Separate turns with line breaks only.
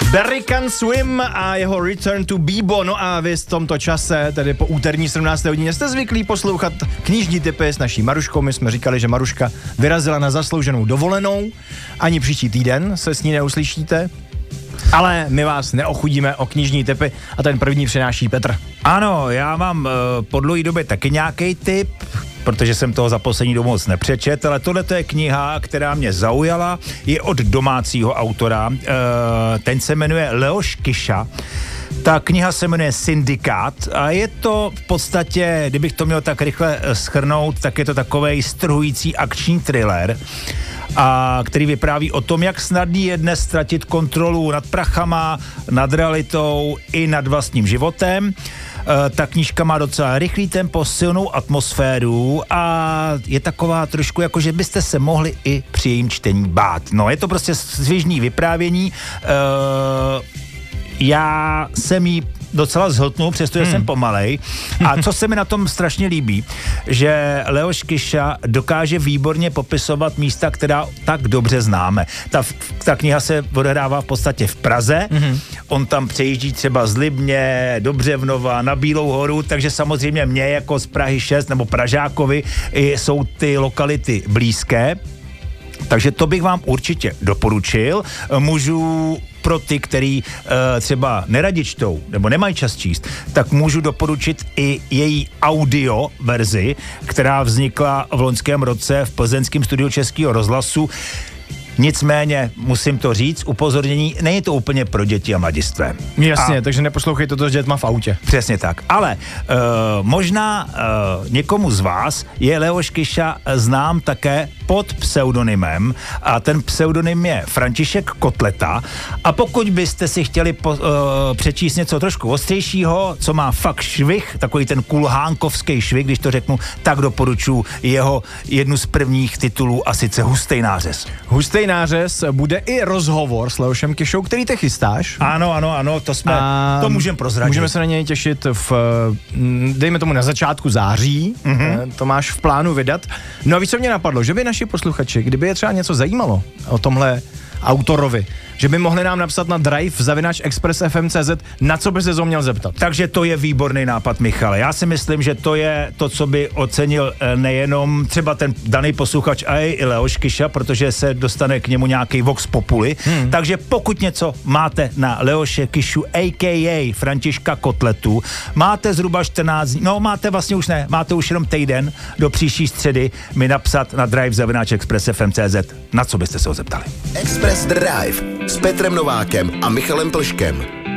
Barry Can Swim a jeho Return to Bebo. No a vy v tomto čase, tedy po úterní 17. hodině, jste zvyklí poslouchat knižní tipy s naší Maruškou. My jsme říkali, že Maruška vyrazila na zaslouženou dovolenou. Ani příští týden se s ní neuslyšíte. Ale my vás neochudíme o knižní tipy a ten první přináší Petr.
Ano, já mám po dlouhé době taky nějaký tip, protože jsem toho za poslední dobu moc nepřečet, ale tohle je kniha, která mě zaujala, je od domácího autora, ten se jmenuje Leoš Kyša. Ta kniha se jmenuje Syndikát a je to v podstatě, kdybych to měl tak rychle shrnout, tak je to takovej strhující akční thriller, a který vypráví o tom, jak snadný je dnes ztratit kontrolu nad prachama, nad realitou i nad vlastním životem. Ta knížka má docela rychlý tempo, silnou atmosféru a je taková trošku jako, že byste se mohli i při jejím čtení bát. No, je to prostě svěžný vyprávění. Já jsem jí docela zhltnul, přestože jsem pomalej. A co se mi na tom strašně líbí, že Leoš Kyša dokáže výborně popisovat místa, která tak dobře známe. Ta kniha se odehrává v podstatě v Praze. On tam přejíždí třeba z Libně do Břevnova na Bílou horu, takže samozřejmě mě jako z Prahy 6 nebo Pražákovi jsou ty lokality blízké. Takže to bych vám určitě doporučil. Můžu pro ty, který třeba neradi čtou nebo nemají čas číst, tak můžu doporučit i její audio verzi, která vznikla v loňském roce v plzeňském studiu Českého rozhlasu. Nicméně, musím to říct, upozornění, není to úplně pro děti a mladistvé.
Jasně, takže neposlouchejte to s dětma v autě.
Přesně tak. Ale možná někomu z vás je Leoš Kyša znám také pod pseudonymem a ten pseudonym je František Kotleta a pokud byste si chtěli přečíst něco trošku ostřejšího, co má fakt švih, takový ten kulhánkovský švih, když to řeknu, tak doporučuji jeho jednu z prvních titulů a sice Hustej nářez.
Hustej nářez bude i rozhovor s Leošem Kyšou, který ty chystáš.
Ano, to můžeme prozradit.
Můžeme se na něj těšit dejme tomu na začátku září, to máš v plánu vydat. No a víc, co mě napadlo, že by naši posluchači, kdyby je třeba něco zajímalo o tomhle autorovi, že by mohli nám napsat na drive@expressfm.cz, na co by se to měl zeptat.
Takže to je výborný nápad, Michale. Já si myslím, že to je to, co by ocenil nejenom třeba ten daný posluchač, a i Leoš Kyša, protože se dostane k němu nějaký vox populi. Takže pokud něco máte na Leoše Kyšu, a.k.a. Františka Kotletu, máte zhruba 14 dní, no máte vlastně už ne, máte už jenom týden do příští středy mi napsat na drive@expressfm.cz, na co byste se ho zeptali.
Express Drive s Petrem Novákem a Michalem Plškem.